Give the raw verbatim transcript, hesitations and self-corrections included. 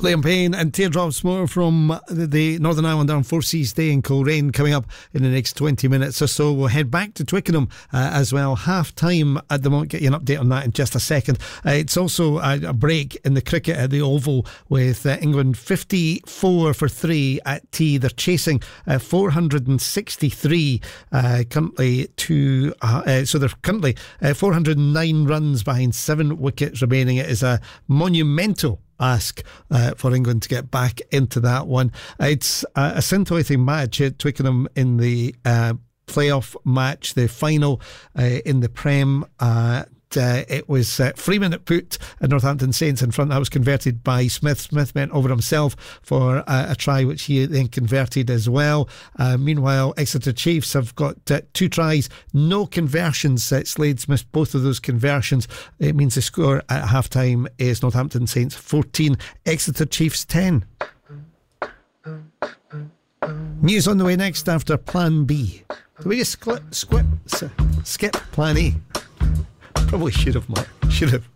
Liam Payne and Teardrops more from the Northern Ireland Armed Forces Day in Coleraine coming up in the next twenty minutes or so. We'll head back to Twickenham uh, as well. Half time at the moment. Get you an update on that in just a second. Uh, it's also a, a break in the cricket at the Oval with uh, England fifty-four for three at tea. They're chasing uh, four hundred sixty-three uh, currently to uh, uh, so they're currently uh, four hundred nine runs behind, seven wickets remaining. It is a monumental ask uh, for England to get back into that one. Uh, it's uh, a scintillating match at Twickenham in the uh, playoff match, the final uh, in the Prem. Uh, Uh, it was uh, Freeman that put uh, Northampton Saints in front. That was converted by Smith. Smith went over himself for uh, a try which he then converted as well. Uh, meanwhile, Exeter Chiefs have got uh, two tries, no conversions. Uh, Slade's missed both of those conversions. It means the score at half time is Northampton Saints fourteen, Exeter Chiefs ten. News on the way next after Plan B. Do we just skip, skip, skip Plan A? Probably should have, Mark. Should have.